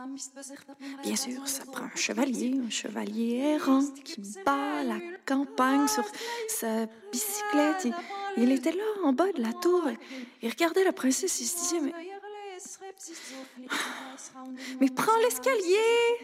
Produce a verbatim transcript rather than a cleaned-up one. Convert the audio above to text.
Bien sûr, ça prend un chevalier, un chevalier errant qui bat la campagne sur sa bicyclette. Et, il était là, en bas de la tour. Et, il regardait la princesse et il se disait, mais... Mais prends l'escalier!